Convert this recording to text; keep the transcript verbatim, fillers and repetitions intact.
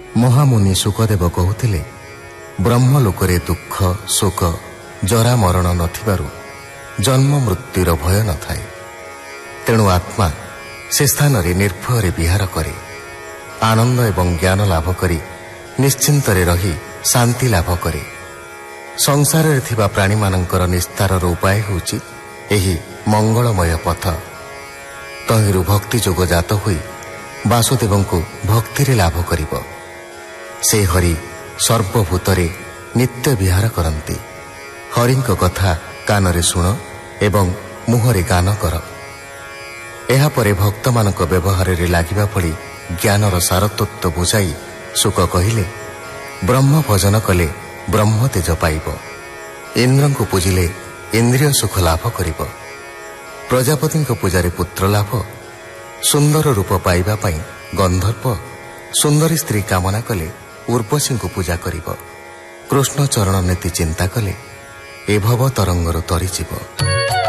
ମହାମୁନି ଶୁକଦେବ କହୁଥିଲେ, ବ୍ରହ୍ମଲୋକରେ ଦୁଃଖ ଶୋକ ଜରା ମରଣ ନଥିବାରୁ ଜନ୍ମ ମୃତ୍ୟୁର ଭୟ ନଥାଏ। ତେଣୁ ଆତ୍ମା ସେ ସ୍ଥାନରେ ନିର୍ଭୟରେ ବିହାର କରେ। ଆନନ୍ଦ ଏବଂ ଜ୍ଞାନ ଲାଭ କରି ନିଶ୍ଚିନ୍ତରେ ରହି ଶାନ୍ତି ଲାଭ କରେ। ସଂସାରରେ ଥିବା ପ୍ରାଣୀମାନଙ୍କର ନିସ୍ତାରର ଉପାୟ ହେଉଛି ଏହି ମଙ୍ଗଳମୟ ପଥ। ତହିଁରୁ ଭକ୍ତି ଯୋଗ ଜାତ ହୋଇ ବାସୁଦେବଙ୍କୁ ଭକ୍ତିରେ ଲାଭ କରିବ। ସେ ହରି ସର୍ବଭୂତରେ ନିତ୍ୟ ବିହାର କରନ୍ତି। ହରିଙ୍କ କଥା କାନରେ ଶୁଣ ଏବଂ ମୁହଁରେ ଗାନ କର। ଏହାପରେ ଭକ୍ତମାନଙ୍କ ବ୍ୟବହାରରେ ଲାଗିବା ଭଳି ଜ୍ଞାନର ସାରତତ୍ଵ ବୁଝାଇ ଶୁକ କହିଲେ, ବ୍ରହ୍ମ ଭଜନ କଲେ ବ୍ରହ୍ମ ତେଜ ପାଇବ। ଇନ୍ଦ୍ରଙ୍କୁ ପୂଜିଲେ ଇନ୍ଦ୍ରିୟ ସୁଖ ଲାଭ କରିବ। ପ୍ରଜାପତିଙ୍କ ପୂଜାରେ ପୁତ୍ର ଲାଭ। ସୁନ୍ଦର ରୂପ ପାଇବା ପାଇଁ ଗନ୍ଧର୍ପ, ସୁନ୍ଦରୀ ସ୍ତ୍ରୀ କାମନା କଲେ ଉର୍ବଶୀଙ୍କୁ ପୂଜା କରିବ। କୃଷ୍ଣ ଚରଣ ନୀତି ଚିନ୍ତା କଲେ ଏ ଭବ ତରଙ୍ଗରୁ ତରିଯିବ।